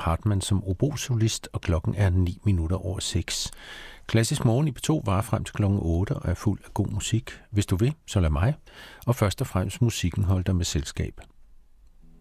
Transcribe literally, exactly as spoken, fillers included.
Hartmann som obosolist, og klokken er ni minutter over seks. Klassisk Morgen i P to varer frem til klokken otte og er fuld af god musik. Hvis du vil, så lad mig. Og først og fremmest musikken holder dig med selskab.